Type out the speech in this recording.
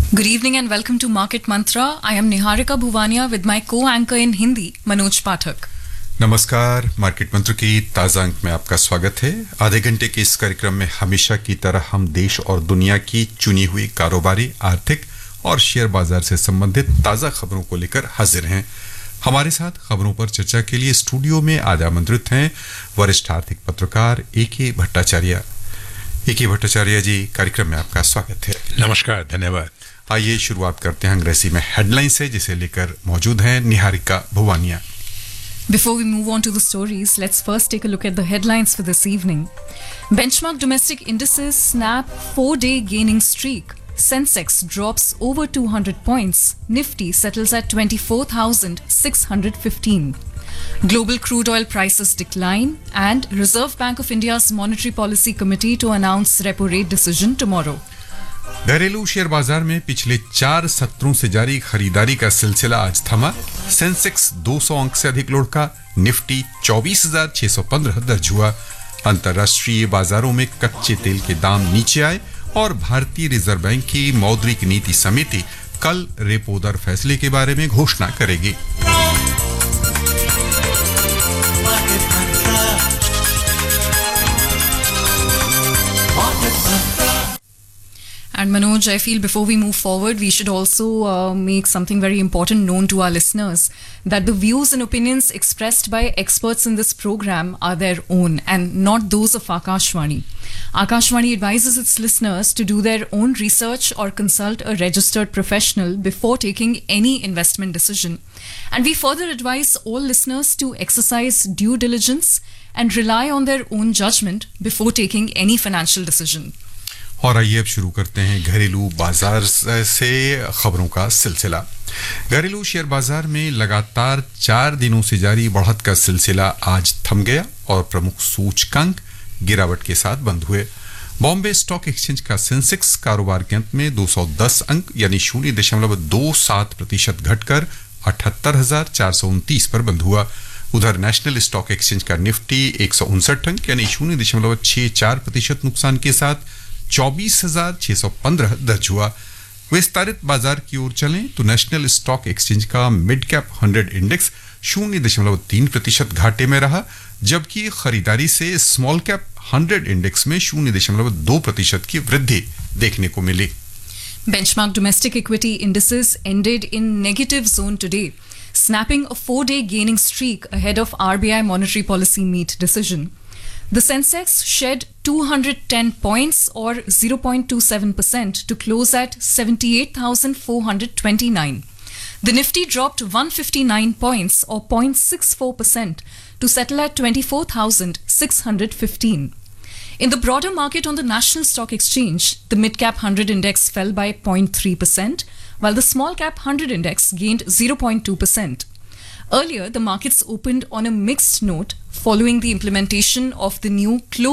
Good evening and welcome to Market Mantra. I am Niharika Bhuvania with my co-anchor in Hindi, Manoj Pathak. नमस्कार, market मंत्र की ताजा अंक में आपका स्वागत है। आधे घंटे के इस कार्यक्रम में हमेशा की तरह हम देश और दुनिया की चुनी हुई कारोबारी, आर्थिक और शेयर बाजार से संबंधित ताजा खबरों को लेकर हाजिर हैं। हमारे साथ खबरों पर चर्चा के लिए स्टूडियो में आज आमंत्रित हैं वरिष्ठ आर्थिक पत्रकार ए.के. भट्टाचार्य। ए.के. भट्टाचार्य जी, कार्यक्रम में आपका स्वागत है। नमस्कार, धन्यवाद। आइए शुरुआत करते हैं अंग्रेजी में हेडलाइन से, जिसे लेकर मौजूद हैं Niharika Bhuwania. Before we move on to the stories, let's first take a look at the headlines for this evening. Benchmark domestic indices snap 4-day gaining streak. Sensex drops over 200 points. Nifty settles at 24,615. Global crude oil prices decline, and Reserve Bank of India's Monetary Policy Committee to announce repo rate decision tomorrow. घरेलू share बाजार में पिछले 4 सत्रों से जारी खरीदारी का सिलसिला आज थमा। सेंसेक्स 200 अंक से अधिक लुढ़का, निफ्टी 24,615 दर्ज हुआ। अंतर्राष्ट्रीय बाजारों में कच्चे तेल के दाम नीचे आए और भारतीय रिजर्व बैंक की मौद्रिक नीति समिति कल रेपो दर फैसले के बारे में घोषणा करेगी। And Manoj, I feel before we move forward, we should also make something very important known to our listeners, that the views and opinions expressed by experts in this program are their own and not those of Akashvani. Akashvani advises its listeners to do their own research or consult a registered professional before taking any investment decision. And we further advise all listeners to exercise due diligence and rely on their own judgment before taking any financial decision. और आइए अब शुरू करते हैं घरेलू बाजार से खबरों का सिलसिला। घरेलू शेयर बाजार में लगातार 4 दिनों से जारी बढ़त का सिलसिला आज थम गया और प्रमुख सूचकांक गिरावट के साथ बंद हुए। बॉम्बे स्टॉक एक्सचेंज का सेंसेक्स कारोबार के अंत में 210 अंक यानी 0.27% घटकर 78,429 पर बंद हुआ। उधर नेशनल स्टॉक एक्सचेंज का निफ्टी 159 अंक यानी 0.64% नुकसान के साथ 24,615 दर्ज हुआ। विस्तारित बाजार की ओर चलें तो नेशनल स्टॉक एक्सचेंज का मिड कैप 100 इंडेक्स 0.3% घाटे में रहा, जबकि खरीदारी से स्मॉल कैप 100 इंडेक्स में 0.2% की वृद्धि देखने को मिली। Benchmark domestic equity indices ended in negative zone today, snapping a 4-day gaining streak ahead of RBI monetary policy meet decision. The Sensex shed 210 points or 0.27% to close at 78,429. The Nifty dropped 159 points or 0.64% to settle at 24,615. In the broader market on the National Stock Exchange, the mid-cap 100 index fell by 0.3%, while the small-cap 100 index gained 0.2%. Earlier, the markets opened on a mixed note following the implementation of the new